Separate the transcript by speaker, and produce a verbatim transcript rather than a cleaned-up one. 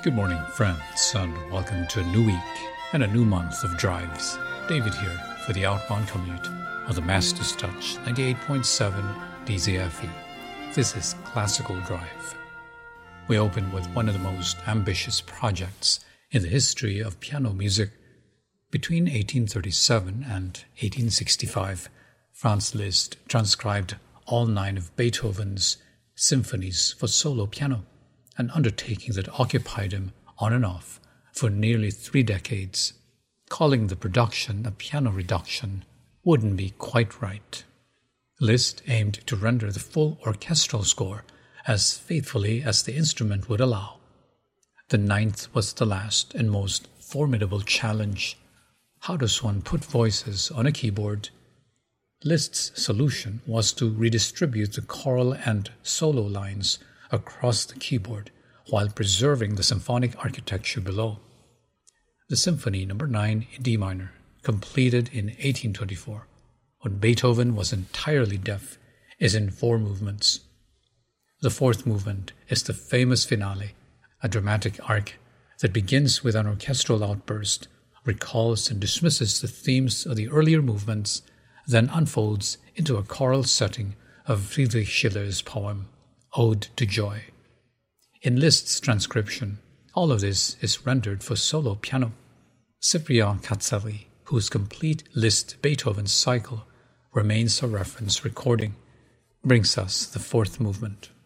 Speaker 1: Good morning, friends, and welcome to a new week and a new month of drives. David here for the outbound commute of the Master's Touch ninety-eight point seven D Z F E. This is Classical Drive. We open with one of the most ambitious projects in the history of piano music. Between eighteen thirty-seven and eighteen sixty-five, Franz Liszt transcribed all nine of Beethoven's symphonies for solo piano, an undertaking that occupied him on and off for nearly three decades. Calling the production a piano reduction wouldn't be quite right. Liszt aimed to render the full orchestral score as faithfully as the instrument would allow. The ninth was the last and most formidable challenge. How does one put voices on a keyboard? Liszt's solution was to redistribute the choral and solo lines across the keyboard while preserving the symphonic architecture below. The Symphony Number nine in D minor, completed in eighteen twenty-four, when Beethoven was entirely deaf, is in four movements. The fourth movement is the famous finale, a dramatic arc that begins with an orchestral outburst, recalls and dismisses the themes of the earlier movements, then unfolds into a choral setting of Friedrich Schiller's poem, Ode to Joy. In Liszt's transcription, all of this is rendered for solo piano. Cyprien Katsavi, whose complete Liszt-Beethoven cycle remains a reference recording, brings us the fourth movement.